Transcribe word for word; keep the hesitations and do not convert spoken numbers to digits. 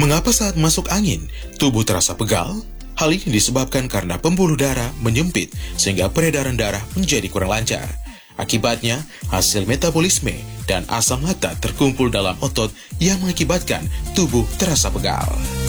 Mengapa saat masuk angin, tubuh terasa pegal? Hal ini disebabkan karena pembuluh darah menyempit sehingga peredaran darah menjadi kurang lancar. Akibatnya, hasil metabolisme dan asam laktat terkumpul dalam otot yang mengakibatkan tubuh terasa pegal.